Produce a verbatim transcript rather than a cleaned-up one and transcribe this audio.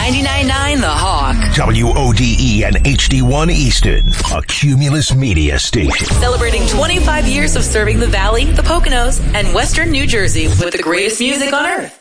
ninety-nine point nine The Hawk. W O D E and H D one Easton, a Cumulus Media station. Celebrating twenty-five years of serving the Valley, the Poconos, and Western New Jersey with the greatest music on earth.